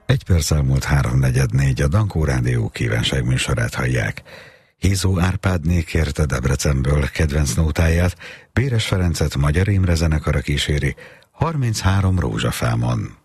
Egy perc elmúlt 3:44, a Dankó Rádió kívánságműsorát hallják. Hízó Árpádné kérte Debrecenből kedvenc nótáját, Béres Ferencet Magyar Imre zenekara kíséri 33 rózsafámon.